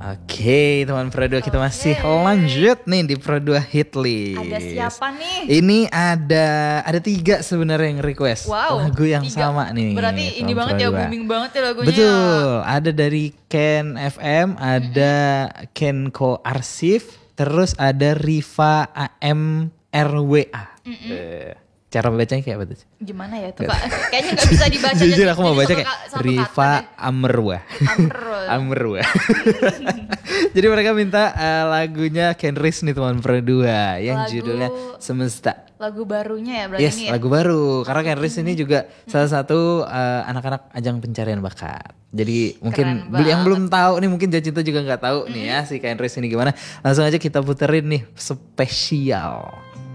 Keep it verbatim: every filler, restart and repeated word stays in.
Oke teman Pro dua, kita masih lanjut nih di Pro dua Hit List. Ada siapa nih? Ini ada ada tiga sebenarnya yang request Wow, lagu yang tiga. sama nih. Berarti ini teman banget Pro ya, dua. booming banget ya lagunya. Betul, ada dari Ken F M, ada mm-hmm. Kenko Arsif, terus ada Riva A M R W A. Mm-hmm. Uh, cara bacanya kayak apa tuh? Gimana ya tuh Kak? Kayaknya gak bisa dibaca. Jujur aku mau baca kayak Riva Amerwa. Amerwa. Jadi mereka minta uh, lagunya Kenris nih teman Pro dua yang lagu, judulnya Semesta. Lagu barunya ya berarti yes, ini ya? lagu baru. Karena Kenris ini juga hmm. salah satu uh, anak-anak ajang pencarian bakat. Jadi mungkin Keren yang belum tahu nih, mungkin Jacinta juga gak tahu hmm. nih ya si Kenris ini gimana. Langsung aja kita puterin nih spesial.